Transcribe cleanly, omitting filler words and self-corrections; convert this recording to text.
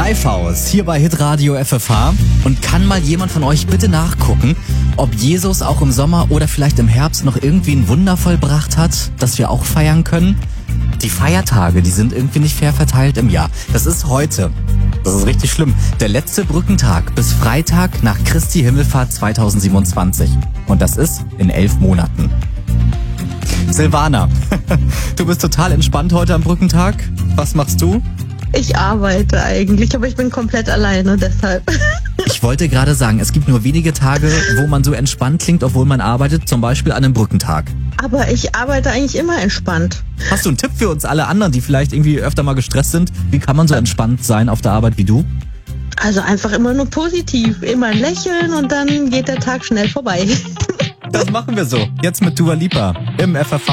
Treibhaus hier bei Hitradio FFH. Und kann mal jemand von euch bitte nachgucken, ob Jesus auch im Sommer oder vielleicht im Herbst noch irgendwie ein Wunder vollbracht hat, das wir auch feiern können? Die Feiertage, die sind irgendwie nicht fair verteilt im Jahr. Das ist heute. Das ist richtig schlimm. Der letzte Brückentag bis Freitag nach Christi Himmelfahrt 2027. Und das ist in 11 Monaten. Silvana, du bist total entspannt heute am Brückentag. Was machst du? Ich arbeite eigentlich, aber ich bin komplett alleine, deshalb. Ich wollte gerade sagen, es gibt nur wenige Tage, wo man so entspannt klingt, obwohl man arbeitet, zum Beispiel an einem Brückentag. Aber ich arbeite eigentlich immer entspannt. Hast du einen Tipp für uns alle anderen, die vielleicht irgendwie öfter mal gestresst sind? Wie kann man so entspannt sein auf der Arbeit wie du? Also einfach immer nur positiv, immer ein Lächeln und dann geht der Tag schnell vorbei. Das machen wir so. Jetzt mit Dua Lipa im FFH.